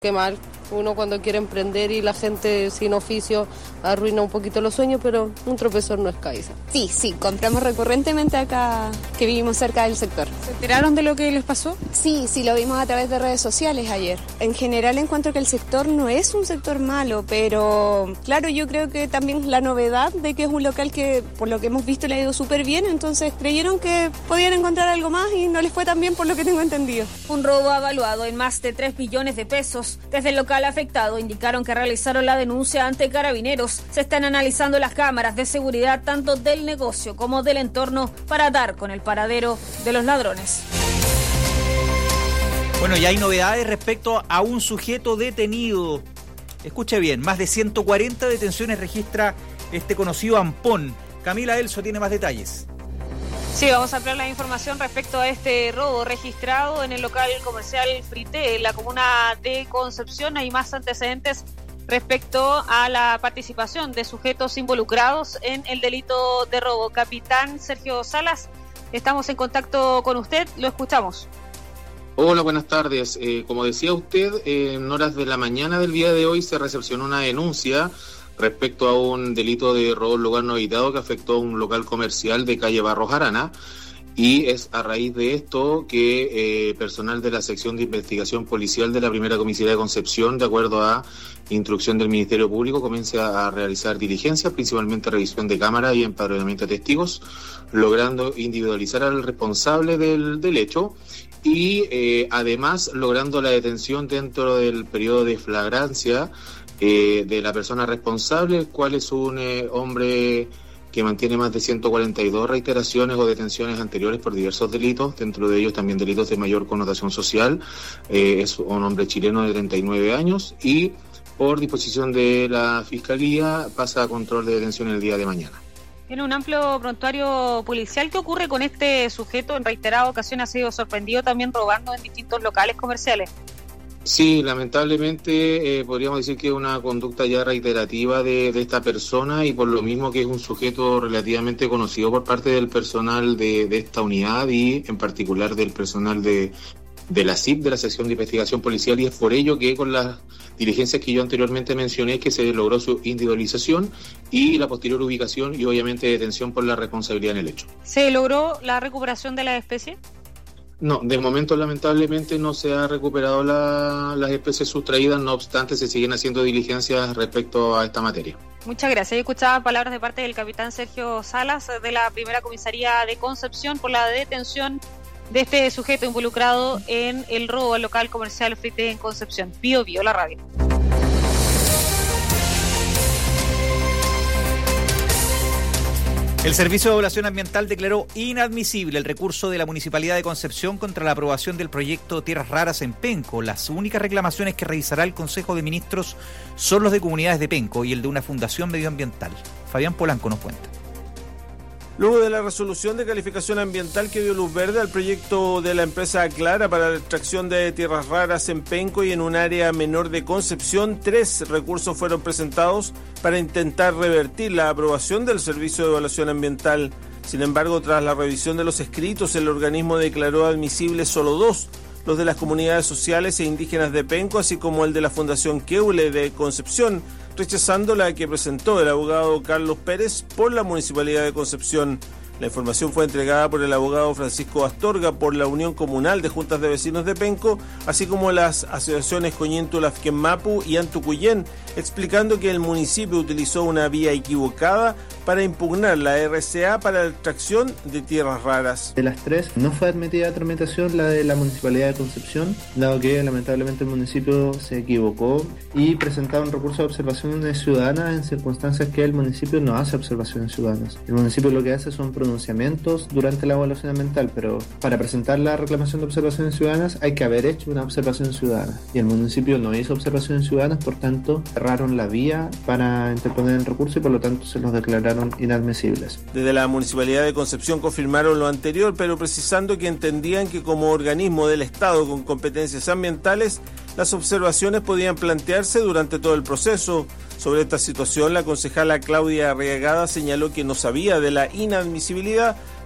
Qué mal, uno cuando quiere emprender y la gente sin oficio arruina un poquito los sueños, pero un tropezón no es caída. Sí, compramos recurrentemente acá, que vivimos cerca del sector. ¿Se enteraron de lo que les pasó? Sí, lo vimos a través de redes sociales ayer. En general encuentro que el sector no es un sector malo, pero claro, yo creo que también la novedad de que es un local que por lo que hemos visto le ha ido súper bien, entonces creyeron que podían encontrar algo más y no les fue tan bien por lo que tengo entendido. Un robo avaluado en más de 3 millones de pesos. Desde el local afectado indicaron que realizaron la denuncia ante Carabineros. Se están analizando las cámaras de seguridad tanto del negocio como del entorno para dar con el paradero de los ladrones. Bueno, ya hay novedades respecto a un sujeto detenido. Escuche bien, más de 140 detenciones registra este conocido Ampón. Camila Elso tiene más detalles. Sí, vamos a ampliar la información respecto a este robo registrado en el local comercial Frité, en la comuna de Concepción. Hay más antecedentes respecto a la participación de sujetos involucrados en el delito de robo. Capitán Sergio Salas, estamos en contacto con usted, lo escuchamos. Hola, buenas tardes. Como decía usted, en horas de la mañana del día de hoy se recepcionó una denuncia respecto a un delito de robo en lugar no habitado que afectó a un local comercial de calle Barros Arana, y es a raíz de esto que personal de la sección de investigación policial de la primera comisaría de Concepción, de acuerdo a instrucción del Ministerio Público, comienza a realizar diligencias, principalmente revisión de cámara y empadronamiento de testigos, logrando individualizar al responsable del hecho y además logrando la detención dentro del periodo de flagrancia de la persona responsable, el cual es un hombre que mantiene más de 142 reiteraciones o detenciones anteriores por diversos delitos, dentro de ellos también delitos de mayor connotación social. Es un hombre chileno de 39 años y por disposición de la Fiscalía pasa a control de detención el día de mañana. Tiene un amplio prontuario policial. ¿Qué ocurre con este sujeto? En reiteradas ocasiones ha sido sorprendido también robando en distintos locales comerciales. Sí, lamentablemente podríamos decir que es una conducta ya reiterativa de esta persona, y por lo mismo que es un sujeto relativamente conocido por parte del personal de esta unidad y en particular del personal de la SIP, de la sección de investigación policial, y es por ello que con las diligencias que yo anteriormente mencioné que se logró su individualización y la posterior ubicación y obviamente detención por la responsabilidad en el hecho. ¿Se logró la recuperación de la especie? No, de momento lamentablemente no se ha recuperado las especies sustraídas, no obstante se siguen haciendo diligencias respecto a esta materia. Muchas gracias. Yo escuchaba palabras de parte del capitán Sergio Salas de la primera comisaría de Concepción por la detención de este sujeto involucrado en el robo al local comercial Frité en Concepción. Bio, la radio. El Servicio de Evaluación Ambiental declaró inadmisible el recurso de la Municipalidad de Concepción contra la aprobación del proyecto Tierras Raras en Penco. Las únicas reclamaciones que revisará el Consejo de Ministros son los de comunidades de Penco y el de una fundación medioambiental. Fabián Polanco nos cuenta. Luego de la resolución de calificación ambiental que dio luz verde al proyecto de la empresa Aclara para la extracción de tierras raras en Penco y en un área menor de Concepción, 3 recursos fueron presentados para intentar revertir la aprobación del Servicio de Evaluación Ambiental. Sin embargo, tras la revisión de los escritos, el organismo declaró admisibles solo 2, los de las comunidades sociales e indígenas de Penco, así como el de la Fundación Keule de Concepción, rechazando la que presentó el abogado Carlos Pérez por la Municipalidad de Concepción. La información fue entregada por el abogado Francisco Astorga por la Unión Comunal de Juntas de Vecinos de Penco, así como las asociaciones Coñintulafquenmapu y Antucuyén, explicando que el municipio utilizó una vía equivocada para impugnar la RCA para la extracción de tierras raras. De las 3, no fue admitida a tramitación la de la Municipalidad de Concepción, dado que lamentablemente el municipio se equivocó y presentaba un recurso de observaciones ciudadanas en circunstancias que el municipio no hace observaciones ciudadanas. El municipio lo que hace son pronunciamientos durante la evaluación ambiental, pero para presentar la reclamación de observaciones ciudadanas hay que haber hecho una observación ciudadana, y el municipio no hizo observaciones ciudadanas, por tanto cerraron la vía para interponer el recurso y por lo tanto se los declararon inadmisibles. Desde la Municipalidad de Concepción confirmaron lo anterior, pero precisando que entendían que como organismo del Estado con competencias ambientales, las observaciones podían plantearse durante todo el proceso. Sobre esta situación, la concejala Claudia Arriagada señaló que no sabía de la inadmisibilidad,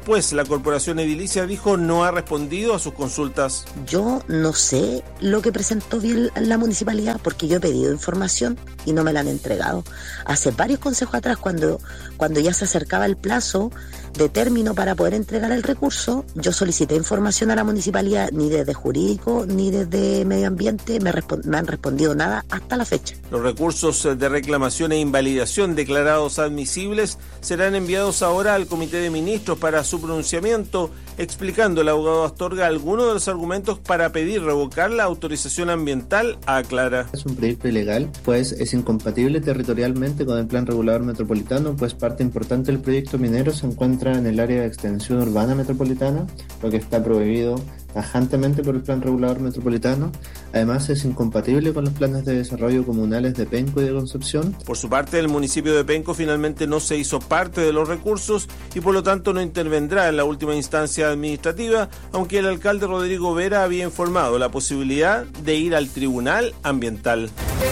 después. La corporación edilicia dijo no ha respondido a sus consultas. Yo no sé lo que presentó bien la municipalidad porque yo he pedido información y no me la han entregado. Hace varios consejos atrás, cuando ya se acercaba el plazo de término para poder entregar el recurso, yo solicité información a la municipalidad, ni desde jurídico ni desde medio ambiente me han respondido nada hasta la fecha. Los recursos de reclamación e invalidación declarados admisibles serán enviados ahora al Comité de Ministros para su pronunciamiento, explicando el abogado Astorga algunos de los argumentos para pedir revocar la autorización ambiental, aclara. Es un proyecto ilegal, pues es incompatible territorialmente con el Plan Regulador Metropolitano, pues parte importante del proyecto minero se encuentra en el área de extensión urbana metropolitana, lo que está prohibido tajantemente por el Plan Regulador Metropolitano. Además es incompatible con los planes de desarrollo comunales de Penco y de Concepción. Por su parte, el municipio de Penco finalmente no se hizo parte de los recursos y por lo tanto no intervendrá en la última instancia administrativa, aunque el alcalde Rodrigo Vera había informado la posibilidad de ir al Tribunal Ambiental.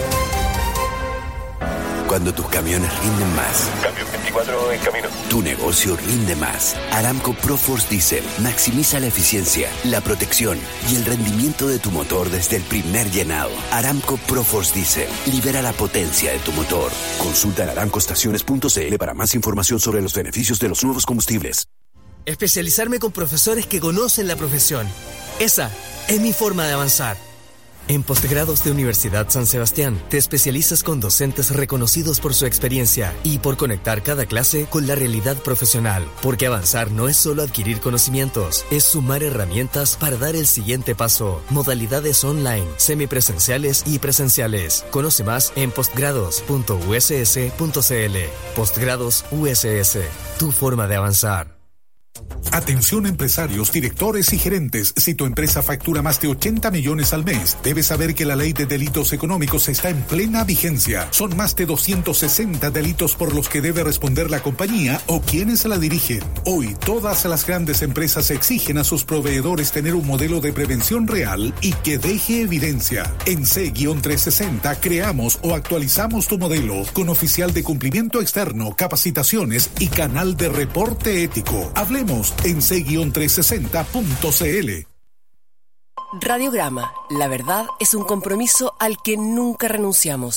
Cuando tus camiones rinden más. Cambio 24 en camino. Tu negocio rinde más. Aramco ProForce Diesel maximiza la eficiencia, la protección y el rendimiento de tu motor desde el primer llenado. Aramco ProForce Diesel libera la potencia de tu motor. Consulta en aramcoestaciones.cl para más información sobre los beneficios de los nuevos combustibles. Especializarme con profesores que conocen la profesión. Esa es mi forma de avanzar. En Postgrados de Universidad San Sebastián, te especializas con docentes reconocidos por su experiencia y por conectar cada clase con la realidad profesional. Porque avanzar no es solo adquirir conocimientos, es sumar herramientas para dar el siguiente paso. Modalidades online, semipresenciales y presenciales. Conoce más en postgrados.uss.cl. Postgrados USS, tu forma de avanzar. Atención empresarios, directores y gerentes. Si tu empresa factura más de 80 millones al mes, debes saber que la ley de delitos económicos está en plena vigencia. Son más de 260 delitos por los que debe responder la compañía o quienes la dirigen. Hoy, todas las grandes empresas exigen a sus proveedores tener un modelo de prevención real y que deje evidencia. En C-360 creamos o actualizamos tu modelo con oficial de cumplimiento externo, capacitaciones y canal de reporte ético. Hablemos en c-360.cl. Radiograma, la verdad es un compromiso al que nunca renunciamos.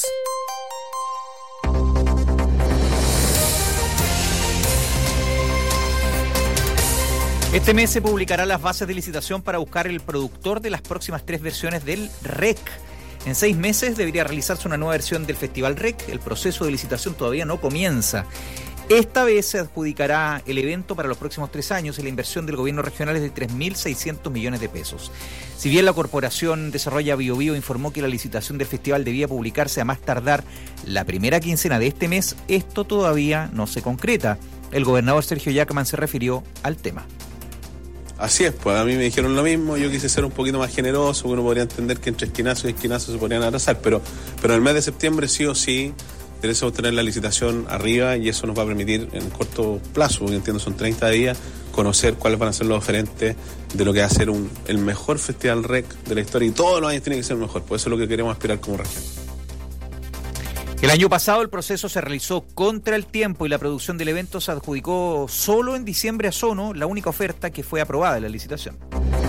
Este mes se publicarán las bases de licitación para buscar el productor de las próximas 3 versiones del REC. En 6 meses debería realizarse una nueva versión del Festival REC. El proceso de licitación todavía no comienza. Esta vez se adjudicará el evento para los próximos 3 años y la inversión del gobierno regional es de 3.600 millones de pesos. Si bien la Corporación Desarrolla Biobío informó que la licitación del festival debía publicarse a más tardar la primera quincena de este mes, esto todavía no se concreta. El gobernador Sergio Yacman se refirió al tema. Así es, pues a mí me dijeron lo mismo, yo quise ser un poquito más generoso, uno podría entender que entre esquinazo y esquinazo se podrían atrasar, pero en el mes de septiembre sí o sí debemos tener la licitación arriba y eso nos va a permitir en corto plazo, porque entiendo son 30 días, conocer cuáles van a ser los oferentes de lo que va a ser el mejor festival REC de la historia y todos los años tiene que ser el mejor, pues eso es lo que queremos aspirar como región. El año pasado el proceso se realizó contra el tiempo y la producción del evento se adjudicó solo en diciembre a Sono, la única oferta que fue aprobada en la licitación.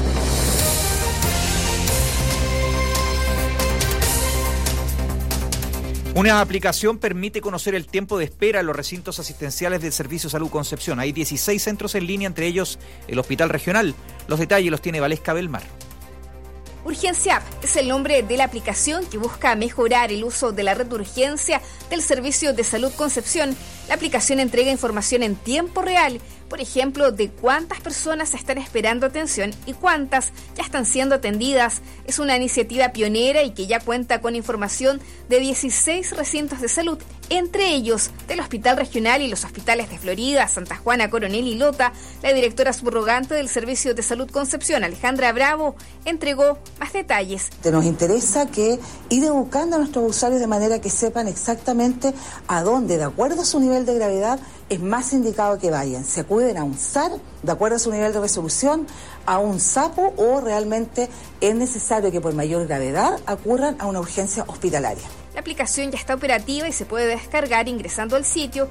Una aplicación permite conocer el tiempo de espera en los recintos asistenciales del Servicio Salud Concepción. Hay 16 centros en línea, entre ellos el Hospital Regional. Los detalles los tiene Valesca Belmar. Urgencia App es el nombre de la aplicación que busca mejorar el uso de la red de urgencia del Servicio de Salud Concepción. La aplicación entrega información en tiempo real, por ejemplo, de cuántas personas están esperando atención y cuántas ya están siendo atendidas. Es una iniciativa pionera y que ya cuenta con información de 16 recintos de salud, entre ellos del Hospital Regional y los hospitales de Florida, Santa Juana, Coronel y Lota. La directora subrogante del Servicio de Salud Concepción, Alejandra Bravo, entregó más detalles. Nos interesa que ir educando a nuestros usuarios de manera que sepan exactamente a dónde, de acuerdo a su nivel de gravedad, es más indicado que vayan. Se acuden a un SAR, de acuerdo a su nivel de resolución, a un SAPO o realmente es necesario que por mayor gravedad acurran a una urgencia hospitalaria. La aplicación ya está operativa y se puede descargar ingresando al sitio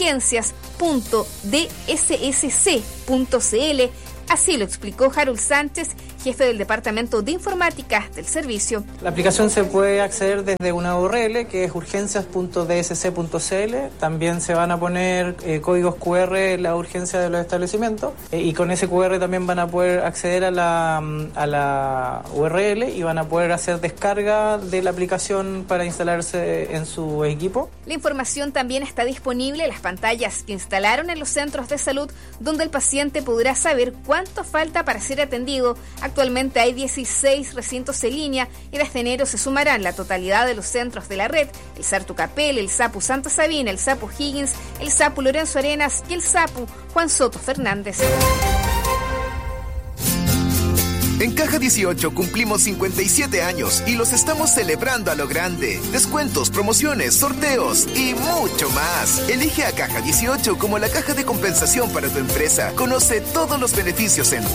urgencias.dssc.cl. Así lo explicó Harold Sánchez, jefe del Departamento de Informática del servicio. La aplicación se puede acceder desde una URL que es urgencias.dssc.cl. También se van a poner códigos QR en la urgencia de los establecimientos y con ese QR también van a poder acceder a la URL y van a poder hacer descarga de la aplicación para instalarse en su equipo. La información también está disponible en las pantallas que instalaron en los centros de salud, donde el paciente podrá saber cuánto falta para ser atendido. Actualmente hay 16 recintos en línea y desde enero se sumarán la totalidad de los centros de la red: el SAPU Capel, el SAPU Santa Sabina, el SAPU Higgins, el SAPU Lorenzo Arenas y el SAPU Juan Soto Fernández. En Caja 18 cumplimos 57 años y los estamos celebrando a lo grande. Descuentos, promociones, sorteos y mucho más. Elige a Caja 18 como la caja de compensación para tu empresa. Conoce todos los beneficios en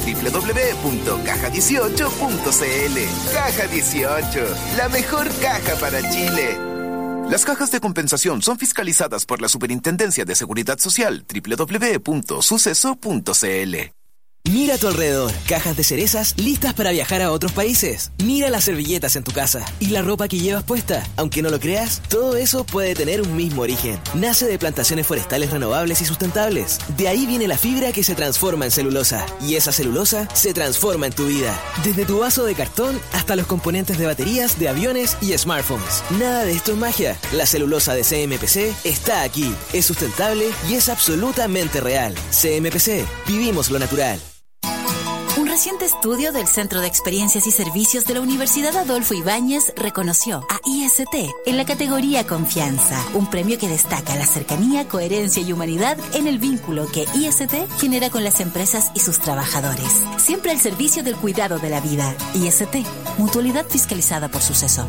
www.caja18.cl. Caja 18, la mejor caja para Chile. Las cajas de compensación son fiscalizadas por la Superintendencia de Seguridad Social. www.suceso.cl. Mira a tu alrededor, cajas de cerezas listas para viajar a otros países. Mira las servilletas en tu casa y la ropa que llevas puesta. Aunque no lo creas, todo eso puede tener un mismo origen. Nace de plantaciones forestales renovables y sustentables. De ahí viene la fibra que se transforma en celulosa. Y esa celulosa se transforma en tu vida. Desde tu vaso de cartón hasta los componentes de baterías, de aviones y smartphones. Nada de esto es magia. La celulosa de CMPC está aquí. Es sustentable y es absolutamente real. CMPC, vivimos lo natural. Un reciente estudio del Centro de Experiencias y Servicios de la Universidad Adolfo Ibáñez reconoció a IST en la categoría Confianza, un premio que destaca la cercanía, coherencia y humanidad en el vínculo que IST genera con las empresas y sus trabajadores. Siempre al servicio del cuidado de la vida. IST, mutualidad fiscalizada por Suceso.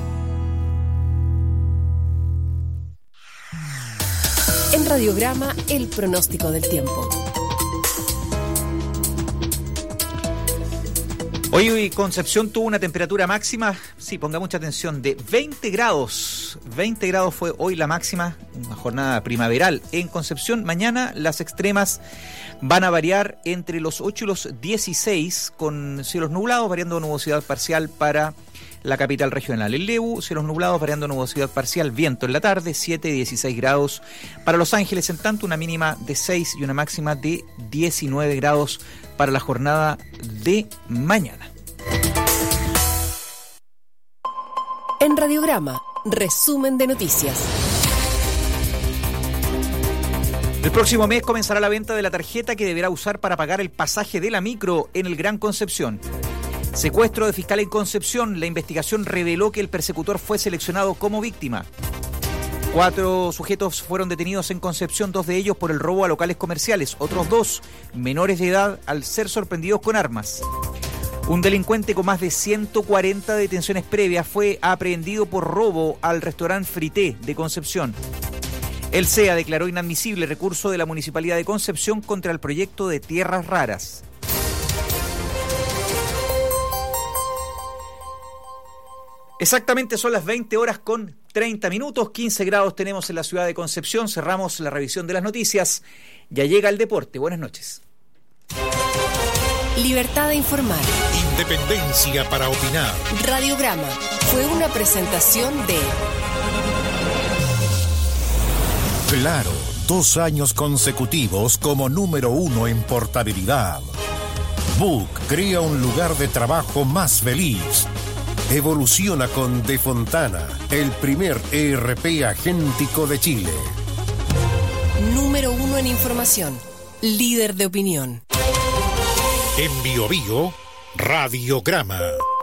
En Radiograma, el pronóstico del tiempo. Hoy Concepción tuvo una temperatura máxima, sí, ponga mucha atención, de 20 grados. 20 grados fue hoy la máxima, una jornada primaveral en Concepción. Mañana las extremas van a variar entre los 8 y los 16, con cielos nublados, variando nubosidad parcial para la capital regional. El Lebu, cielos nublados, variando nubosidad parcial, viento en la tarde, 7 y 16 grados. Para Los Ángeles, en tanto, una mínima de 6 y una máxima de 19 grados para la jornada de mañana. En Radiograma, resumen de noticias. El próximo mes comenzará la venta de la tarjeta que deberá usar para pagar el pasaje de la micro en el Gran Concepción. Secuestro de fiscal en Concepción. La investigación reveló que el persecutor fue seleccionado como víctima. 4 sujetos fueron detenidos en Concepción, 2 de ellos por el robo a locales comerciales, otros 2 menores de edad al ser sorprendidos con armas. Un delincuente con más de 140 detenciones previas fue aprehendido por robo al restaurante Frité de Concepción. El CEA declaró inadmisible el recurso de la Municipalidad de Concepción contra el proyecto de Tierras Raras. Exactamente son las 20 horas con 30 minutos, 15 grados tenemos en la ciudad de Concepción. Cerramos la revisión de las noticias. Ya llega el deporte. Buenas noches. Libertad de informar. Independencia para opinar. Radiograma fue una presentación de Claro, 2 años consecutivos como número 1 en portabilidad. Book crea un lugar de trabajo más feliz. Evoluciona con De Fontana, el primer ERP agéntico de Chile. Número 1 en información, líder de opinión. En Biobío, Radiograma.